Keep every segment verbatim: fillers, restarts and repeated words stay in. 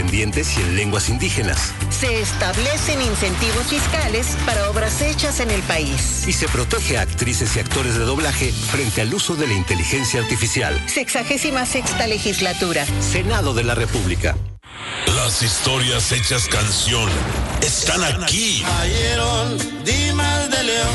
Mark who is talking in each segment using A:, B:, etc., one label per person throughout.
A: afrodescendientes y en lenguas indígenas.
B: Se establecen incentivos fiscales para obras hechas en el país.
A: Y se protege a actrices y actores de doblaje frente al uso de la inteligencia artificial.
B: Sexagésima sexta legislatura.
A: Senado de la República.
C: Las historias hechas canción están aquí.
D: Cayeron Dimas de León.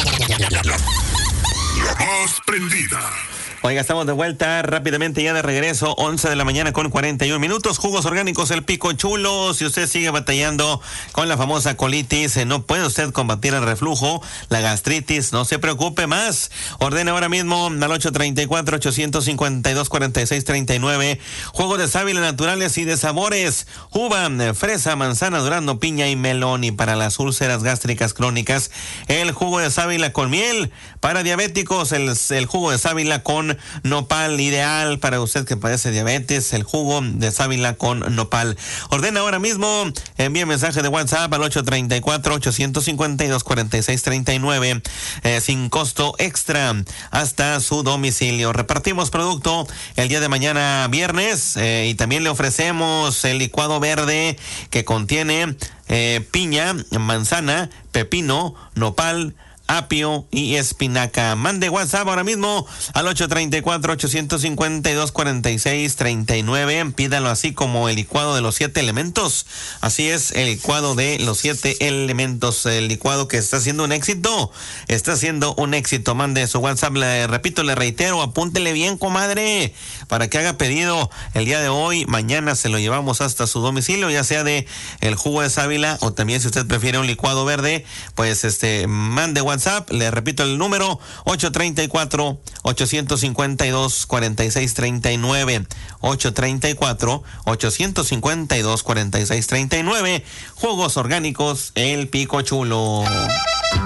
C: La más prendida.
E: Oiga, estamos de vuelta rápidamente ya de regreso, once de la mañana con cuarenta y un minutos. Jugos orgánicos El Pico Chulo. Si usted sigue batallando con la famosa colitis, eh, no puede usted combatir el reflujo, la gastritis, no se preocupe más. Ordene ahora mismo al ocho treinta y cuatro, ochocientos cincuenta y dos, cuarenta y seis treinta y nueve. Juegos de sábila naturales y de sabores. Uva, fresa, manzana, durazno, piña y melón. Y para las úlceras gástricas crónicas, el jugo de sábila con miel. Para diabéticos, el, el jugo de sábila con nopal, ideal para usted que padece diabetes, el jugo de sábila con nopal. Ordena ahora mismo, envíe mensaje de WhatsApp al ocho treinta y cuatro, ochocientos cincuenta y dos, cuarenta y seis treinta y nueve, eh, sin costo extra hasta su domicilio. Repartimos producto el día de mañana viernes eh, y también le ofrecemos el licuado verde que contiene eh, piña, manzana, pepino, nopal, apio y espinaca. Mande WhatsApp ahora mismo al ocho treinta y cuatro, ochocientos cincuenta y dos, cuarenta y seis treinta y nueve. Pídalo así como el licuado de los siete elementos. Así es, el licuado de los siete elementos. El licuado que está siendo un éxito. Está siendo un éxito. Mande su WhatsApp. Le repito, le reitero, apúntele bien, comadre, para que haga pedido el día de hoy. Mañana se lo llevamos hasta su domicilio, ya sea de el jugo de sábila o también si usted prefiere un licuado verde, pues este, mande WhatsApp. Le repito el número ocho treinta y cuatro, ochocientos cincuenta y dos, cuarenta y seis treinta y nueve. ocho treinta y cuatro, ochocientos cincuenta y dos, cuarenta y seis treinta y nueve. Jugos orgánicos El Pico Chulo.